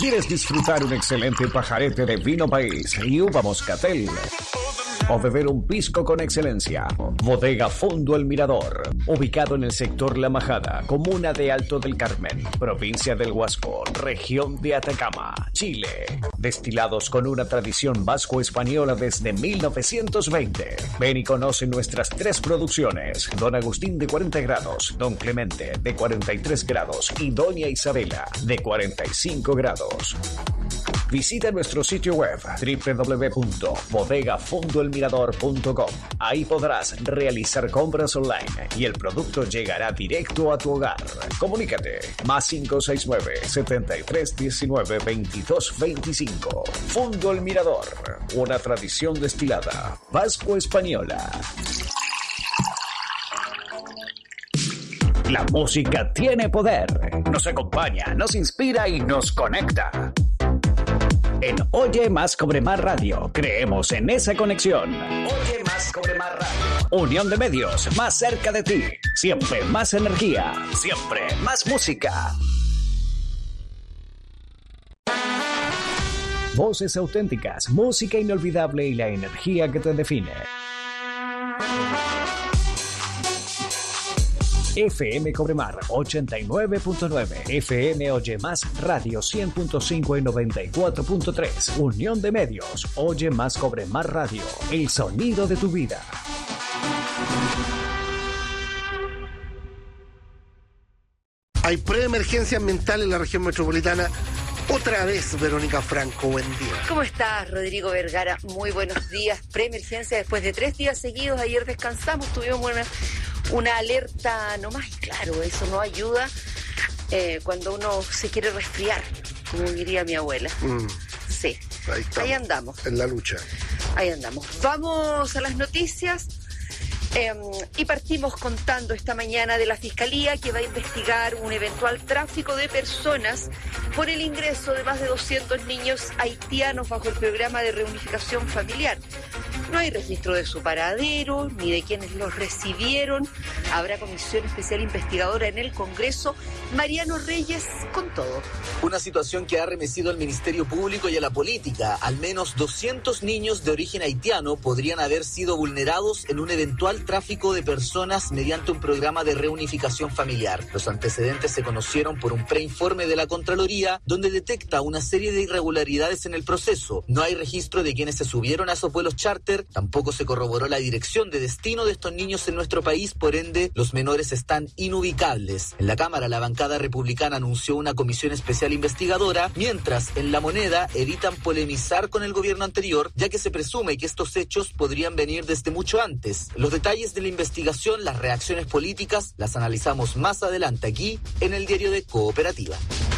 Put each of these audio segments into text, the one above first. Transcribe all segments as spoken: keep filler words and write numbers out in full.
¿Quieres disfrutar un excelente pajarete de vino país y uva moscatel? ¿O beber un pisco con excelencia? Bodega Fondo El Mirador, ubicado en el sector La Majada, comuna de Alto del Carmen, provincia del Huasco, región de Atacama, Chile. Destilados con una tradición vasco-española desde mil novecientos veinte. Ven y conoce nuestras tres producciones: Don Agustín de cuarenta grados, Don Clemente de cuarenta y tres grados y Doña Isabela de cuarenta y cinco grados. Visita nuestro sitio web doble u doble u doble u punto bodega fondo el mirador punto com. Ahí podrás realizar compras online y el producto llegará directo a tu hogar. Comunícate más cinco seis nueve, setenta y tres diecinueve, veintidós veinticinco. Fondo El Mirador, una tradición destilada vasco-española. La música tiene poder. Nos acompaña, nos inspira y nos conecta. En Oye Más Cobre Más Radio, creemos en esa conexión. Oye Más Cobre Más Radio. Unión de medios, más cerca de ti. Siempre más energía, siempre más música. Voces auténticas, música inolvidable y la energía que te define. F M Cobremar ochenta y nueve punto nueve, F M Oye Más Radio cien punto cinco y noventa y cuatro punto tres. Unión de medios, Oye Más Cobremar Radio, el sonido de tu vida. Hay preemergencia ambiental en la región metropolitana. Otra vez, Verónica Franco, buen día. ¿Cómo estás, Rodrigo Vergara? Muy buenos días. Preemergencia después de tres días seguidos. Ayer descansamos, tuvimos una, una alerta nomás. Y claro, eso no ayuda eh, cuando uno se quiere resfriar, como diría mi abuela. Mm. Sí, ahí, ahí andamos. En la lucha. Ahí andamos. Vamos a las noticias. Eh, y partimos contando esta mañana de la Fiscalía, que va a investigar un eventual tráfico de personas por el ingreso de más de doscientos niños haitianos bajo el programa de reunificación familiar. No hay registro de su paradero ni de quienes los recibieron. Habrá comisión especial investigadora en el Congreso. Mariano Reyes con todo. Una situación que ha arremecido al Ministerio Público y a la política. Al menos doscientos niños de origen haitiano podrían haber sido vulnerados en un eventual tráfico de personas mediante un programa de reunificación familiar. Los antecedentes se conocieron por un preinforme de la Contraloría, donde detecta una serie de irregularidades en el proceso. No hay registro de quienes se subieron a esos vuelos charter, tampoco se corroboró la dirección de destino de estos niños en nuestro país, por ende, los menores están inubicables. En la Cámara, la bancada republicana anunció una comisión especial investigadora, mientras en La Moneda evitan polemizar con el gobierno anterior, ya que se presume que estos hechos podrían venir desde mucho antes. Los detalles de la investigación, las reacciones políticas, las analizamos más adelante aquí en el diario de Cooperativa.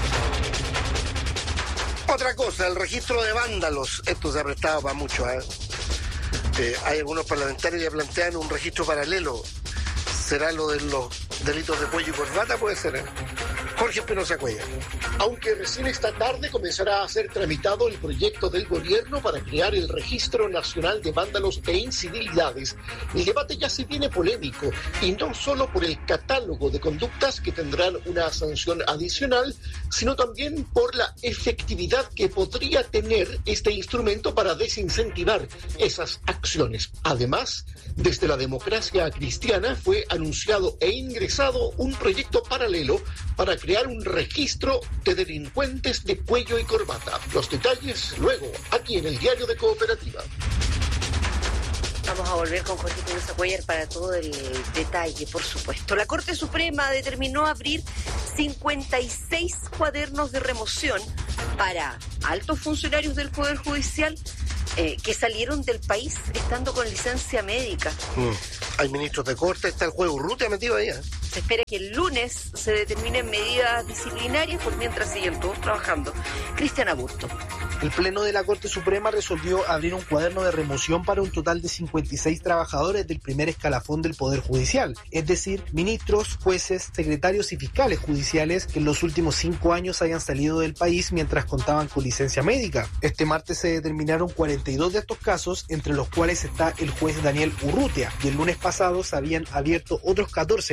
Otra cosa, el registro de vándalos. Esto se ha prestado para mucho, ¿eh? Eh, hay algunos parlamentarios que plantean un registro paralelo. ¿Será lo de los delitos de cuello y corbata? Puede ser, ¿eh? Jorge Espinosa Cuellar. Aunque recién esta tarde comenzará a ser tramitado el proyecto del gobierno para crear el Registro Nacional de Vándalos e Incivilidades, el debate ya se viene polémico, y no solo por el catálogo de conductas que tendrán una sanción adicional, sino también por la efectividad que podría tener este instrumento para desincentivar esas acciones. Además, desde la Democracia Cristiana fue anunciado e ingresado un proyecto paralelo para crear un registro de delincuentes de cuello y corbata. Los detalles luego, aquí en el diario de Cooperativa. Vamos a volver con Jorge Espinosa Cuellar para todo el detalle, por supuesto. La Corte Suprema determinó abrir cincuenta y seis cuadernos de remoción para altos funcionarios del Poder Judicial eh, que salieron del país estando con licencia médica. Mm. Hay ministros de corte, está el juez Urrutia metido ahí, ¿eh? Se espera que el lunes se determinen medidas disciplinarias, por mientras siguen todos trabajando. Cristian Aburto. El Pleno de la Corte Suprema resolvió abrir un cuaderno de remoción para un total de cincuenta y seis trabajadores del primer escalafón del Poder Judicial, es decir, ministros, jueces, secretarios y fiscales judiciales que en los últimos cinco años hayan salido del país mientras contaban con licencia médica. Este martes se determinaron cuarenta y dos de estos casos, entre los cuales está el juez Daniel Urrutia, y el lunes pasado se habían abierto otros catorce cuadernos de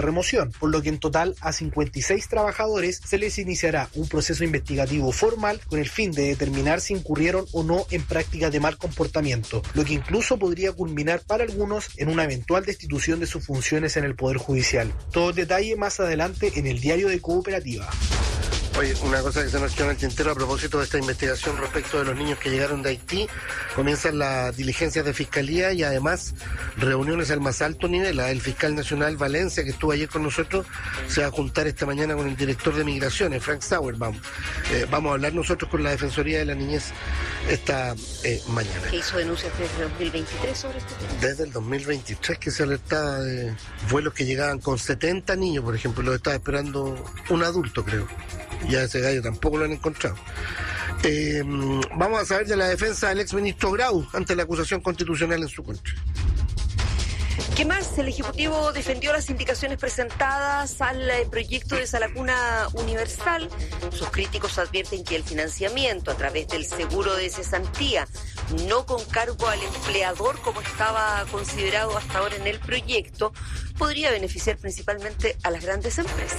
remoción, por lo que en total a cincuenta y seis trabajadores se les iniciará un proceso investigativo formal con el fin de determinar si incurrieron o no en prácticas de mal comportamiento, lo que incluso podría culminar para algunos en una eventual destitución de sus funciones en el Poder Judicial. Todo el detalle más adelante en el diario de Cooperativa. Oye, una cosa que se nos quedó en el tintero a propósito de esta investigación respecto de los niños que llegaron de Haití, comienzan las diligencias de fiscalía y además reuniones al más alto nivel. El fiscal nacional Valencia, que estuvo ayer con nosotros, se va a juntar esta mañana con el director de Migraciones, Frank Sauerbaum. Eh, vamos a hablar nosotros con la Defensoría de la Niñez esta eh, mañana. ¿Que hizo denuncias desde el dos mil veintitrés sobre este tema? Desde el dos mil veintitrés que se alertaba de vuelos que llegaban con setenta niños, por ejemplo, los estaba esperando un adulto, creo. Ya ese gallo tampoco lo han encontrado. Eh, vamos a saber de la defensa del exministro Grau ante la acusación constitucional en su contra. ¿Qué más? El Ejecutivo defendió las indicaciones presentadas al eh, proyecto de Salacuna Universal. Sus críticos advierten que el financiamiento a través del seguro de cesantía, no con cargo al empleador como estaba considerado hasta ahora en el proyecto, podría beneficiar principalmente a las grandes empresas.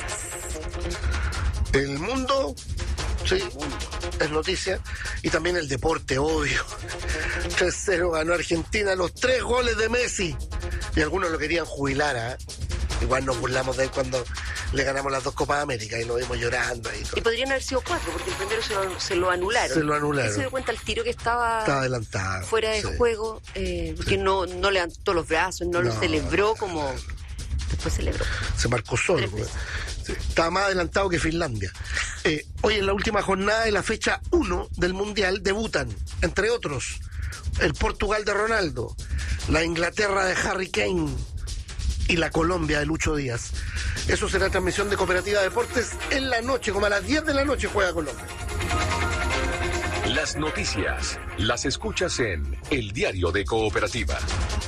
El mundo, sí, es noticia, y también el deporte, obvio. tres cero ganó Argentina, los tres goles de Messi. Y algunos lo querían jubilar, ¿eh? Igual nos burlamos de él cuando le ganamos las dos Copas América y lo vimos llorando. Ahí todo. Y podrían haber sido cuatro, porque el primero se lo, se lo anularon. Se lo anularon. Se dio cuenta el tiro que estaba, estaba adelantado, fuera de sí. juego, eh, porque sí. no, no levantó los brazos, no, no lo celebró como después celebró. Se marcó solo. Pues. Sí, estaba más adelantado que Finlandia. Eh, hoy en la última jornada de la fecha uno del Mundial debutan, entre otros, el Portugal de Ronaldo, la Inglaterra de Harry Kane y la Colombia de Lucho Díaz. Eso será transmisión de Cooperativa Deportes en la noche, como a las diez de la noche juega Colombia. Las noticias las escuchas en El Diario de Cooperativa.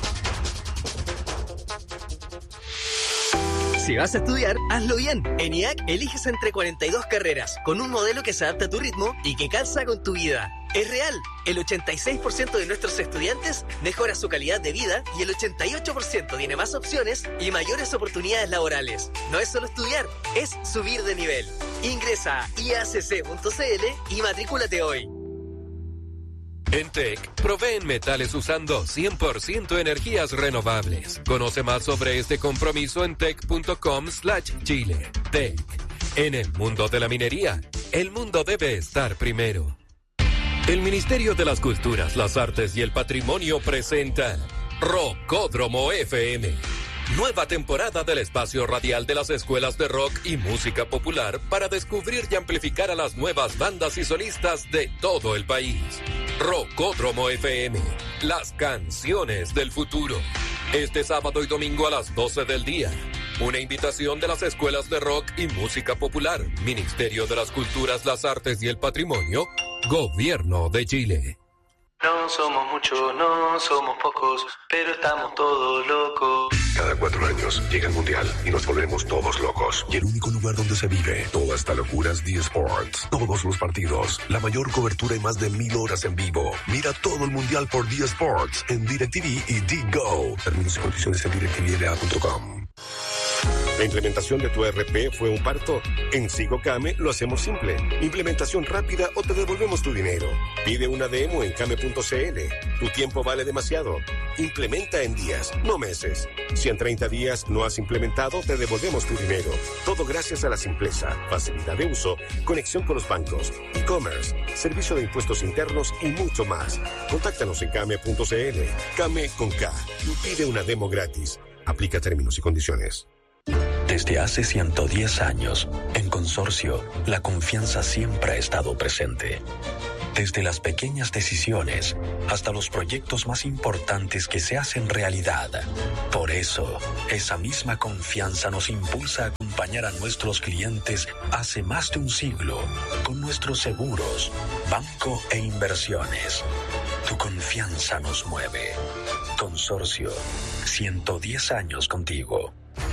Si vas a estudiar, hazlo bien. En I A C eliges entre cuarenta y dos carreras, con un modelo que se adapta a tu ritmo y que calza con tu vida. Es real. El ochenta y seis por ciento de nuestros estudiantes mejora su calidad de vida y el ochenta y ocho por ciento tiene más opciones y mayores oportunidades laborales. No es solo estudiar, es subir de nivel. Ingresa a i a c c punto c l y matrículate hoy. En T E C, proveen metales usando cien por ciento energías renovables. Conoce más sobre este compromiso en tec.com slash Chile. T E C. En el mundo de la minería, el mundo debe estar primero. El Ministerio de las Culturas, las Artes y el Patrimonio presenta Rockódromo F M. Nueva temporada del espacio radial de las escuelas de rock y música popular para descubrir y amplificar a las nuevas bandas y solistas de todo el país. Rockódromo F M, las canciones del futuro. Este sábado y domingo a las doce del día. Una invitación de las escuelas de rock y música popular, Ministerio de las Culturas, las Artes y el Patrimonio, Gobierno de Chile. No somos muchos, no somos pocos, pero estamos todos locos. Cada cuatro años llega el Mundial y nos volvemos todos locos. Y el único lugar donde se vive toda esta locura es D Sports. Todos los partidos, la mayor cobertura y más de mil horas en vivo. Mira todo el Mundial por D Sports en DirecTV y D-Go. Términos y condiciones en direct t v l a punto com. ¿La implementación de tu E R P fue un parto? En SigoCame lo hacemos simple. Implementación rápida o te devolvemos tu dinero. Pide una demo en came punto c l. Tu tiempo vale demasiado. Implementa en días, no meses. Si en treinta días no has implementado, te devolvemos tu dinero. Todo gracias a la simpleza, facilidad de uso, conexión con los bancos, e-commerce, servicio de impuestos internos y mucho más. Contáctanos en came punto c l. Came con K. Y pide una demo gratis. Aplica términos y condiciones. Desde hace ciento diez años, en Consorcio, la confianza siempre ha estado presente. Desde las pequeñas decisiones hasta los proyectos más importantes que se hacen realidad. Por eso, esa misma confianza nos impulsa a acompañar a nuestros clientes hace más de un siglo con nuestros seguros, banco e inversiones. Tu confianza nos mueve. Consorcio, ciento diez años contigo.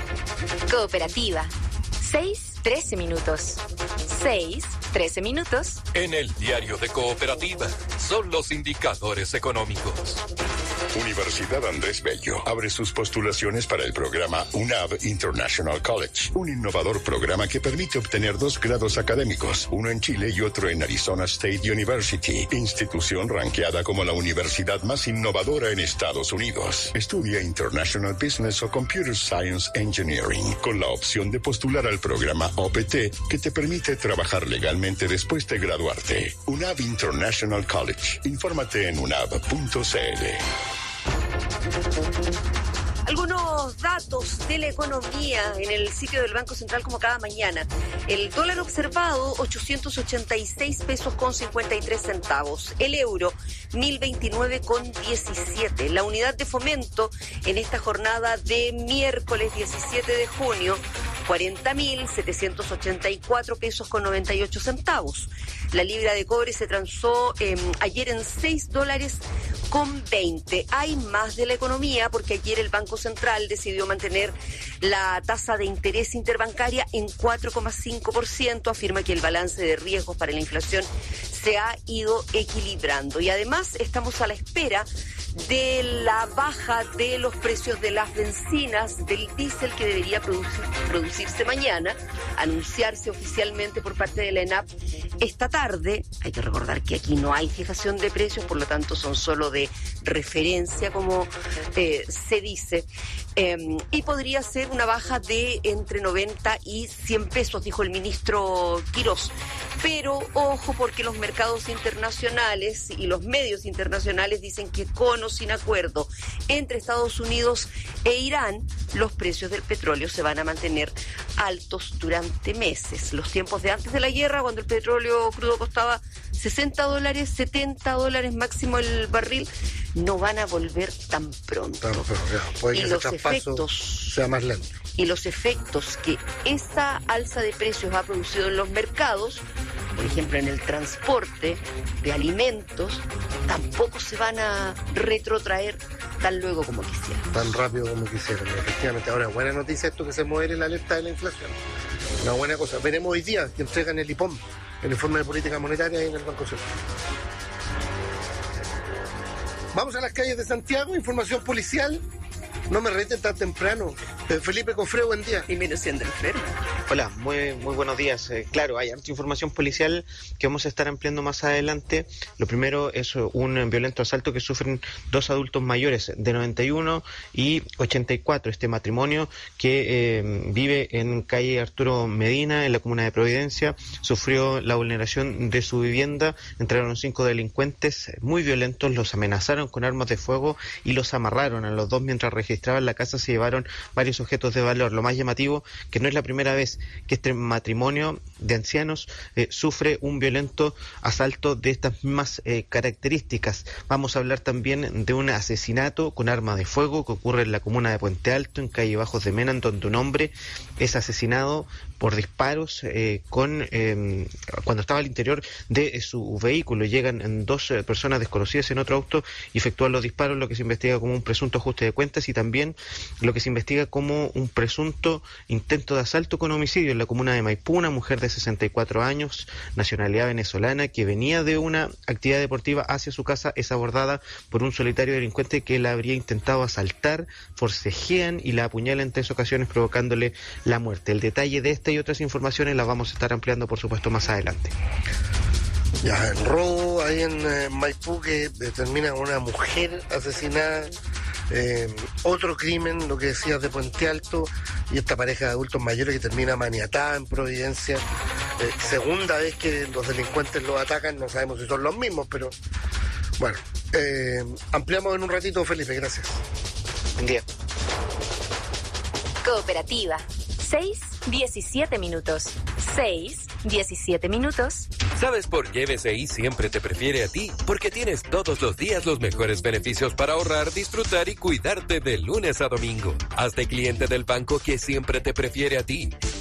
Cooperativa. seis, trece minutos. seis, trece minutos. En el Diario de Cooperativa son los indicadores económicos. Universidad Andrés Bello abre sus postulaciones para el programa U N A V International College, un innovador programa que permite obtener dos grados académicos, uno en Chile y otro en Arizona State University, institución ranqueada como la universidad más innovadora en Estados Unidos. Estudia International Business o Computer Science Engineering, con la opción de postular al programa O P T, que te permite trabajar legalmente después de graduarte. U N A V International College. Infórmate en unav punto c l. Algunos datos de la economía en el sitio del Banco Central como cada mañana. El dólar observado, ochocientos ochenta y seis pesos con cincuenta y tres centavos. El euro, mil veintinueve con diecisiete. La unidad de fomento en esta jornada de miércoles diecisiete de junio, cuarenta mil setecientos ochenta y cuatro pesos con noventa y ocho centavos. La libra de cobre se transó eh, ayer en seis dólares con veinte. Hay más de la economía porque ayer el Banco Central decidió mantener la tasa de interés interbancaria en cuatro coma cinco por ciento. Afirma que el balance de riesgos para la inflación se ha ido equilibrando. Y además estamos a la espera de la baja de los precios de las bencinas, del diésel que debería producir, producirse mañana, anunciarse oficialmente por parte de la ENAP esta tarde. Hay que recordar que aquí no hay fijación de precios, por lo tanto son solo de referencia, como eh, se dice. Eh, y podría ser una baja de entre noventa y cien pesos, dijo el ministro Quirós. Pero ojo, porque los mercados internacionales y los medios internacionales dicen que con o sin acuerdo entre Estados Unidos e Irán, los precios del petróleo se van a mantener altos durante meses. Los tiempos de antes de la guerra, cuando el petróleo crudo costaba sesenta dólares, setenta dólares máximo el barril, no van a volver tan pronto. Claro, pero, claro, puede y que los ese traspaso efectos sea más lento. Y los efectos que esa alza de precios ha producido en los mercados, por ejemplo en el transporte de alimentos, tampoco se van a retrotraer tan luego como quisieran. Tan rápido como quisieran, efectivamente. Ahora, buena noticia esto que se muere la alerta de la inflación. Una buena cosa. Veremos hoy día que entregan el I P O M, el informe de política monetaria ahí en el Banco Central. Vamos a las calles de Santiago, información policial. No me reten tan temprano. Eh, Felipe Cofré, buen día. Y menos siendo enfermo. Hola, muy, muy buenos días. Eh, claro, hay harta información policial que vamos a estar ampliando más adelante. Lo primero es un violento asalto que sufren dos adultos mayores de noventa y uno y ochenta y cuatro. Este matrimonio que eh, vive en calle Arturo Medina, en la comuna de Providencia, sufrió la vulneración de su vivienda. Entraron cinco delincuentes muy violentos, los amenazaron con armas de fuego y los amarraron a los dos mientras registraban la casa. Se llevaron varios objetos de valor. Lo más llamativo, que no es la primera vez que este matrimonio de ancianos eh, sufre un violento asalto de estas mismas eh, características. Vamos a hablar también de un asesinato con arma de fuego que ocurre en la comuna de Puente Alto, en calle Bajos de Mena, en donde un hombre es asesinado por disparos eh, con eh, cuando estaba al interior de su vehículo. Llegan dos eh, personas desconocidas en otro auto y efectúan los disparos, lo que se investiga como un presunto ajuste de cuentas, y también lo que se investiga como un presunto intento de asalto con homicidio en la comuna de Maipú. Una mujer de sesenta y cuatro años, nacionalidad venezolana, que venía de una actividad deportiva hacia su casa, es abordada por un solitario delincuente que la habría intentado asaltar, forcejean y la apuñala en tres ocasiones, provocándole la muerte. El detalle de esta y otras informaciones las vamos a estar ampliando, por supuesto, más adelante. Ya, el robo ahí en eh, Maipú que determina a una mujer asesinada. Eh, otro crimen, lo que decías de Puente Alto, y esta pareja de adultos mayores que termina maniatada en Providencia. Eh, segunda vez que los delincuentes los atacan, no sabemos si son los mismos, pero bueno, eh, ampliamos en un ratito, Felipe, gracias. Buen día. Cooperativa. seis, diecisiete minutos. seis, diecisiete minutos. ¿Sabes por qué B C I siempre te prefiere a ti? Porque tienes todos los días los mejores beneficios para ahorrar, disfrutar y cuidarte de lunes a domingo. Hazte cliente del banco que siempre te prefiere a ti.